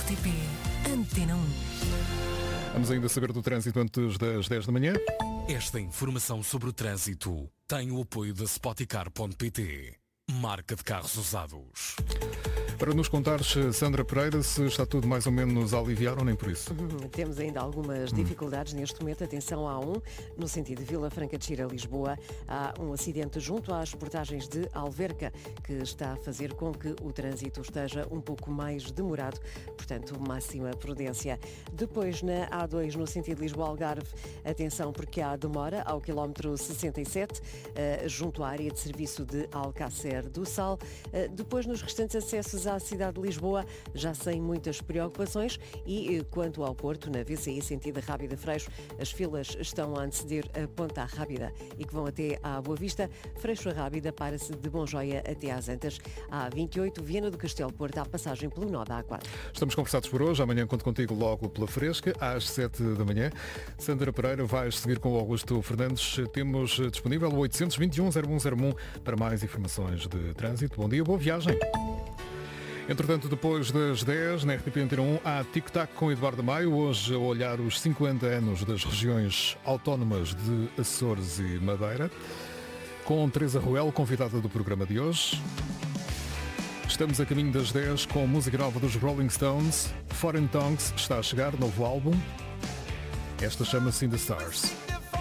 RTP Antena 1. Vamos ainda saber do trânsito antes das 10 da manhã. Esta informação sobre o trânsito tem o apoio da Spoticar.pt, marca de carros usados. Para nos contares, Sandra Pereira, se está tudo mais ou menos a aliviar ou nem por isso? Temos ainda algumas dificuldades neste momento. Atenção, há no sentido de Vila Franca de Xira, Lisboa. Há um acidente junto às portagens de Alverca que está a fazer com que o trânsito esteja um pouco mais demorado. Portanto, máxima prudência. Depois, na A2, no sentido Lisboa-Algarve, atenção porque há demora ao quilómetro 67, junto à área de serviço de Alcácer do Sal. Depois, nos restantes acessos à cidade de Lisboa, já sem muitas preocupações. E quanto ao Porto, na VCI sentido Rábida Freixo, as filas estão a anteceder a Ponta Rábida e que vão até à Boa Vista. Freixo a Rábida para-se de Bonjoia até às Antas. A A28, Viana do Castelo Porto, à passagem pelo nó da A4. Estamos conversados por hoje. Amanhã conto contigo logo pela Fresca, às 7 da manhã. Sandra Pereira, vais seguir com o Augusto Fernandes. Temos disponível o 821-0101 para mais informações de trânsito. Bom dia, boa viagem. Entretanto, depois das 10, na RTP Antena 1, há Tic Tac com Eduardo Maio, hoje a olhar os 50 anos das regiões autónomas de Açores e Madeira, com Teresa Ruel, convidada do programa de hoje. Estamos a caminho das 10 com música nova dos Rolling Stones. Foreign Tongues está a chegar, novo álbum. Esta chama-se In the Stars.